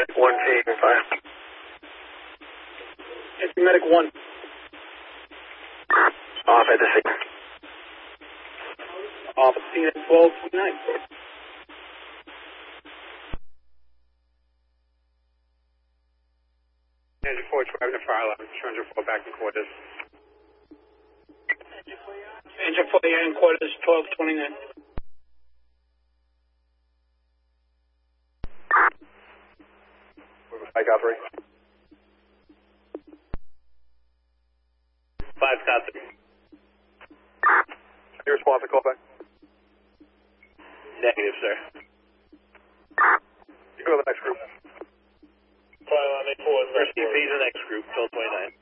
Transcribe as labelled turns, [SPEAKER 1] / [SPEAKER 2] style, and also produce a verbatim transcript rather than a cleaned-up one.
[SPEAKER 1] Medic one, paging fire.
[SPEAKER 2] Medic one.
[SPEAKER 1] Off at the scene.
[SPEAKER 2] Off at scene at twelve twenty-nine.
[SPEAKER 3] Engine four driving the fire alarm, two hundred four back in quarters.
[SPEAKER 2] Engine four in quarters, twelve twenty-nine.
[SPEAKER 3] Mike operation.
[SPEAKER 1] Five copy.
[SPEAKER 3] Your response to call back?
[SPEAKER 1] Negative, sir.
[SPEAKER 3] You go to the next group.
[SPEAKER 1] Fire alarm eight four, R C P the next group, twelve twenty-nine.